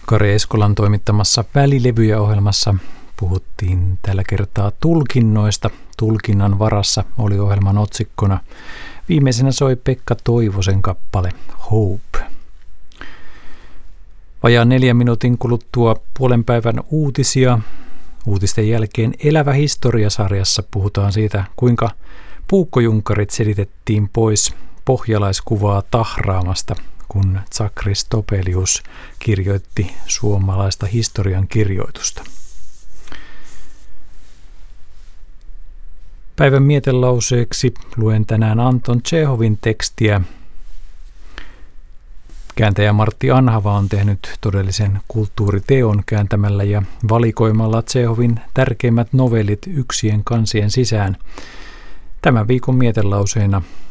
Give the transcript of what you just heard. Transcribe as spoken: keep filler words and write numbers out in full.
Kari Eskolan toimittamassa Välilevyjä-ohjelmassa puhuttiin tällä kertaa tulkinnoista. Tulkinnan varassa oli ohjelman otsikkona. Viimeisenä soi Pekka Toivosen kappale Hope. Vajaan neljän minuutin kuluttua puolen päivän uutisia. Uutisten jälkeen Elävä historia-sarjassa puhutaan siitä, kuinka puukkojunkarit selitettiin pois pohjalaiskuvaa tahraamasta, kun Tsakris Topelius kirjoitti suomalaista historian kirjoitusta. Päivän mietelauseeksi luen tänään Anton Tšehovin tekstiä. Kääntäjä Martti Anhava on tehnyt todellisen kulttuuriteon kääntämällä ja valikoimalla Tšehovin tärkeimmät novellit yksien kansien sisään. Tämän viikon mietelauseena